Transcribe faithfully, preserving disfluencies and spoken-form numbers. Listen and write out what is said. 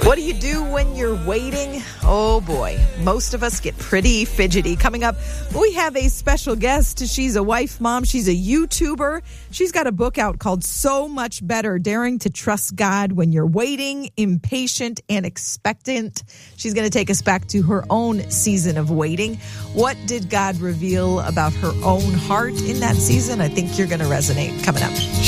What do you do when you're waiting? Oh boy, most of us get pretty fidgety. Coming up, we have a special guest. She's a wife, mom. She's a YouTuber. She's got a book out called So Much Better, Daring to Trust God When You're Waiting, Impatient and Expectant. She's going to take us back to her own season of waiting. What did God reveal about her own heart in that season? I think you're going to resonate. Coming up.